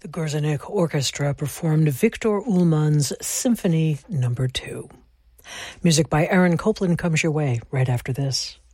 The Gorzenik Orchestra performed Victor Ullmann's Symphony No. 2. Music by Aaron Copland comes your way right after this.